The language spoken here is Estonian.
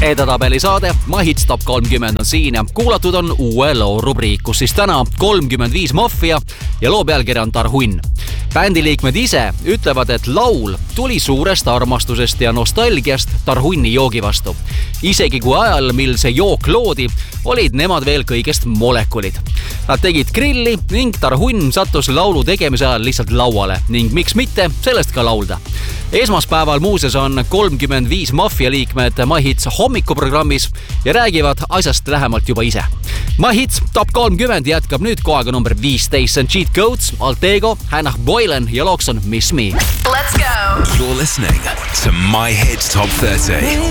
Edetabeli saade My Hits Top 30 on siin ja kuulatud on uue loo rubriik, kus siis täna 35 Mafia ja loo pealkiri on Tarhunn. Bändiliikmed ise ütlevad, et laul tuli suurest armastusest ja nostalgiast Tarhunni joogi vastu. Isegi kui ajal, mil see jook loodi, olid nemad veel kõigest molekulid. Nad tegid grilli ning Tarhunn sattus laulu tegemise ajal lihtsalt lauale ning miks mitte sellest ka laulda. Esmaspäeval muuses on 35 Mafia liikmed My Hits hommikuprogrammis ja räägivad asjast lähemalt juba ise. My Hits Top 30 jätkab nüüd kohaga number 15, see on Cheat Codes, Altego, Hannah Boylan ja looks on Miss Me. Let's go! You're listening to My Hits Top 30.